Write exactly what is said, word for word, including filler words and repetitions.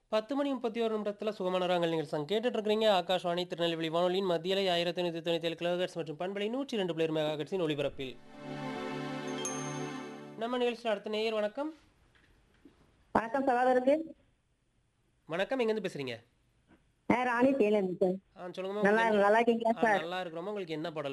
பத்து மணி முப்பத்தி ஒரு நிமிடத்துல சுகமான ராகங்கள் நிகழ்ச்சி கேட்டுட்டு இருக்கிறீங்க. ஆகாஷ்வாணி திருநெல்வேலி வானொலியின் மத்தியலை ஆயிரத்தி நூற்றி தொண்ணூற்றி ஏழு கிலோஹெர்ட்ஸ் மற்றும் பண்பலை நூற்றி இரண்டு புள்ளி மெகாஹெர்ட்ஸின் ஒளிபரப்பில். நம்ம நிகழ்ச்சியில் அடுத்த நேயர் வணக்கம். வணக்கம் சகோதரருக்கு. வணக்கம், எங்கேருந்து பேசுறீங்க? ஆ ராணி டெய்லர் சார். ஆ சொல்லுங்கம்மா. நல்லா உங்களுக்கு என்ன நல்லா இருக்கீங்களா ஆ சார்? நல்லா இருக்கிறோமா? உங்களுக்கு என்ன பாடல்